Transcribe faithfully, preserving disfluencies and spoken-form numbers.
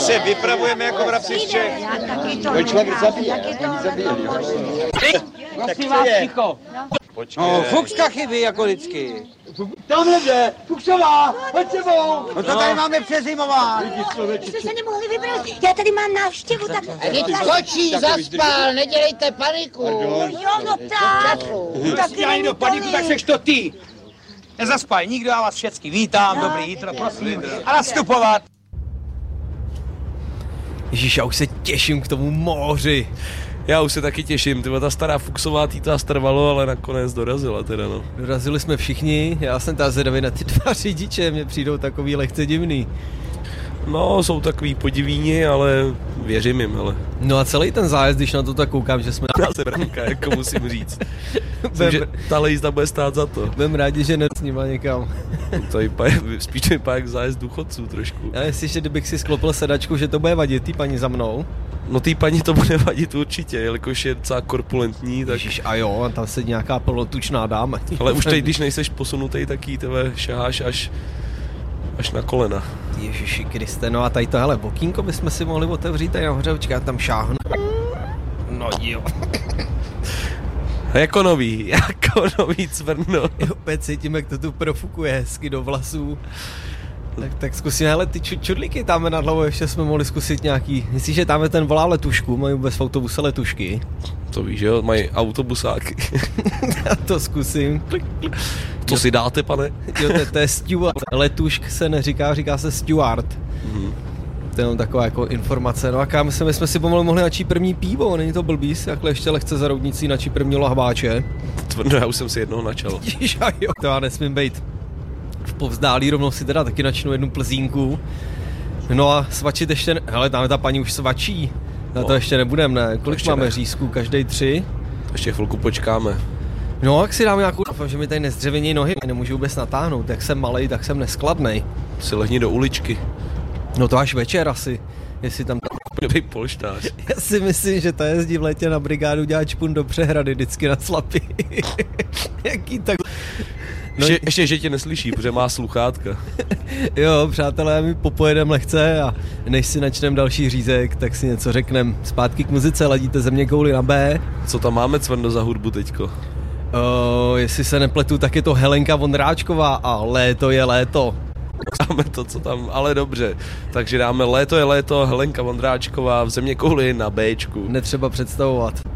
se vypravujeme jako vrabci z Čech. To člověk zabíje, oni zabíjeli. Prosím vás, ticho. No, Fuchska chybí jako vždycky. Tamhle jde, Fuchsová, pojď sebou. No to tady máme přezimovat. Jste se nemohli vybrat, já tady mám návštěvu, tak... Teď skočí, zaspal, nedělejte paniku. No jo, no tak. Jestli já jdu do paniku, tak seš to ty. Nezaspaj, nikdo, já vás všecky vítám, dobrý jítro, prosím. A nastupovat. Ježíš, já už se těším k tomu moři. Já už se taky těším, tyhle ta stará Fuchsová tý to strvalo, ale nakonec dorazila teda no. Dorazili jsme všichni, já jsem ta zvědavý na ty dva řidiče, mně přijdou takový lehce divný. No, jsou takový podivíni, ale věřím jim, ale. No a celý ten zájezd, když na to tak koukám, že jsme... Na sebranka, jako musím říct. Myslím, že tahle jízda bude stát za to. Budem rádi, že ne s nima někam. To vypadá, spíš to vypadá jak zájezd důchodců trošku. Já jestli, že kdybych si sklopil sedačku, že to bude vadit, ty paní za mnou. No té paní to bude vadit určitě, jelikož je docela korpulentní, tak... Ježiš, a jo, a tam se nějaká plnotučná dáma. Ale už teď, když nejseš posunutej, tak jí tebe šaháš až, až na kolena. Ježiši Kriste, no a tady to, hele, okýnko bychom si mohli otevřít tady nahoře, počkat, tam šáhnu. No jo. Jako nový, jako nový cvrno. Opět cítím, jak to tu profukuje hezky do vlasů. Tak, tak zkusíme, hele, ty čudlíky tam nad hlavou, ještě jsme mohli zkusit nějaký, myslíš, že tam ten volá letušku, mají vůbec v autobuse letušky? To víš, že jo, mají autobusáky. Já to zkusím. Co si dáte, pane? Jo, to, to je steward. Letušk se neříká, říká se steward. Mm-hmm. To je jenom taková jako informace. No a kámo, my jsme si pomalu mohli načít první pivo, není to blbý, takhle ještě lehce za roudnicí načít první lahváče. No já už jsem si jednoho načal. Ježiš, a jo, to já nesmím bejt v povzdálí, rovnou si teda taky načnu jednu plzínku. No a svačit ještě, ne... hele, tam ta paní už svačí. Na to no, ještě nebudem, ne? Kolik máme ne. řízků? Každej tři? Ještě chvilku počkáme. No, jak si dáme nějakou, doufám, že mi tady nezdřevění nohy, nemůžu vůbec natáhnout, jak jsem malej, tak jsem neskladnej. Si lehni do uličky. No to až večer asi, jestli tam... Dobrý polštář. Já si myslím, že to jezdí v létě na brigádu dělat špun do Přehrady, vždycky na Slapy. Jaký tak... No, ještě, ještě, že tě neslyší, protože má sluchátka. Jo, přátelé, my popojedeme lehce a než si načneme další řízek, tak si něco řekneme. Zpátky k muzice, ladíte Země kouli na B. Co tam máme, Cvrno, za hudbu teďko? O, jestli se nepletu, tak je to Helenka Vondráčková a Léto je léto. Dáme to, co tam, ale dobře. Takže dáme Léto je léto, Helenka Vondráčková v Země kouli na Bčku. Netřeba představovat.